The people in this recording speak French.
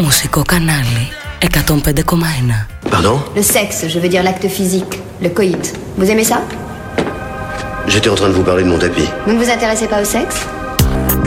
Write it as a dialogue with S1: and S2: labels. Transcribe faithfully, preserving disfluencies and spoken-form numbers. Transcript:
S1: Μουσικό κανάλι εκατόν πέντε κόμμα ένα.
S2: Pardon?
S3: Le sexe, je veux dire l'acte physique, le coït. Vous aimez ça?
S2: J'étais en train de vous parler de mon tapis.
S3: Vous ne vous intéressez pas au sexe?